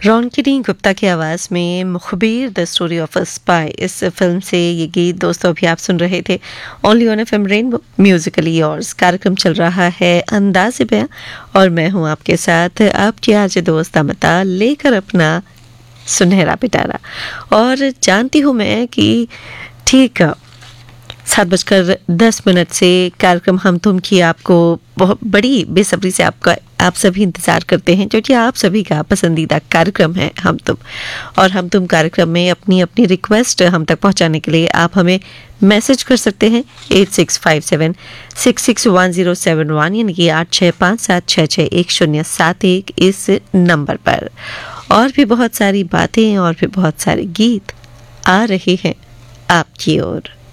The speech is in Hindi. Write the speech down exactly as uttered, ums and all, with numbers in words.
रोनकिनी गुप्ता की आवाज़ में मुखबिर the story of a spy, इस फिल्म से ये गीत दोस्तों अभी आप सुन रहे थे only on FM rainbow Musically yours. कार्यक्रम चल रहा है अंदाज़े बयां और मैं हूं आपके साथ आपकी आज दोस्त अमिता, लेकर अपना सुनहरा पिटारा। और जानती हूं मैं कि ठीक सात बजकर दस मिनट से कार्यक्रम हम तुम की आपको बहुत बड़ी बेसब्री से आपका आप सभी इंतज़ार करते हैं, क्योंकि आप सभी का पसंदीदा कार्यक्रम है हम तुम। और हम तुम कार्यक्रम में अपनी अपनी रिक्वेस्ट हम तक पहुंचाने के लिए आप हमें मैसेज कर सकते हैं eight six five seven six six one zero seven one यानी कि आठ छः पाँच सात छः छः एक शून्य सात एक इस नंबर पर। और भी बहुत सारी बातें और भी बहुत सारे गीत आ रहे हैं आपकी ओर।